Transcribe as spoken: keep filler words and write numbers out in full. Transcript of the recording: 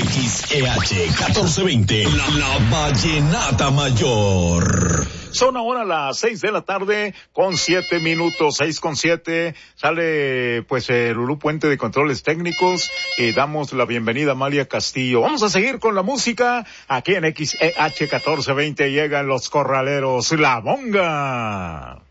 X E H catorce veinte, la, la Vallenata Mayor. Son ahora las seis de la tarde con siete minutos, seis con siete. Sale pues el Lulú Puente de Controles Técnicos y damos la bienvenida a Amalia Castillo. Vamos a seguir con la música. Aquí en X E H catorce veinte llegan los corraleros La Bonga.